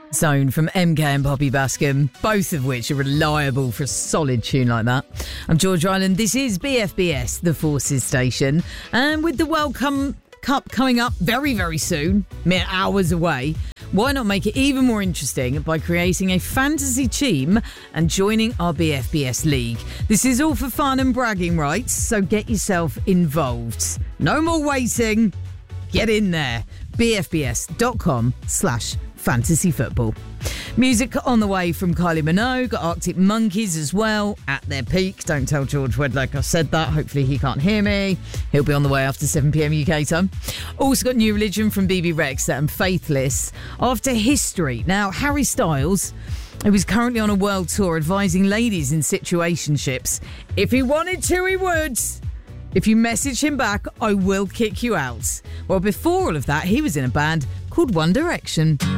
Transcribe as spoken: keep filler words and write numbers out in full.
Zone from M K and Poppy Bascom, both of which are reliable for a solid tune like that. I'm George Ryland. This is B F B S, the Forces Station. And with the World Cup coming up very, very soon, mere hours away, why not make it even more interesting by creating a fantasy team and joining our B F B S league? This is all for fun and bragging rights, so get yourself involved. No more waiting. Get in there. bfbs.com slash fantasy football. Music on the way from Kylie Minogue, got Arctic Monkeys as well at their peak. Don't tell George Wedlock I said that. Hopefully he can't hear me. He'll be on the way after seven p.m. U K time. Also got New Religion from B B Rex and Faithless. After History. Now, Harry Styles, who is currently on a world tour advising ladies in situationships. If he wanted to, he would. If you message him back, I will kick you out. Well, before all of that, he was in a band called One Direction.